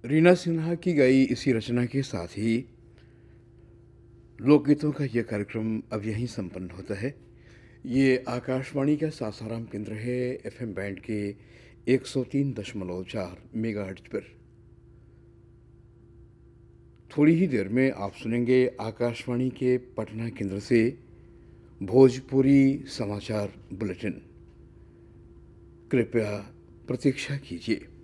रीना सिन्हा की गाई इसी रचना के साथ ही लोकगीतों का यह कार्यक्रम अब यहीं संपन्न होता है। ये आकाशवाणी का सासाराम केंद्र है, एफएम बैंड के 103.4 मेगाहर्ट्ज पर। थोड़ी ही देर में आप सुनेंगे आकाशवाणी के पटना केंद्र से भोजपुरी समाचार बुलेटिन। कृपया प्रतीक्षा कीजिए।